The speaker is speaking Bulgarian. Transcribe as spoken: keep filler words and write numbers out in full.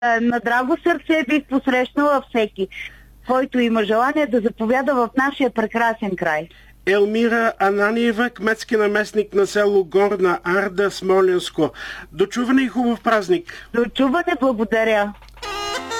На драго сърце бих посрещнала всеки, който има желание да заповяда в нашия прекрасен край. Елмира Ананиева, кметски наместник на село Горна Арда, Смолянско. До чуване и хубав празник! До чуване, благодаря!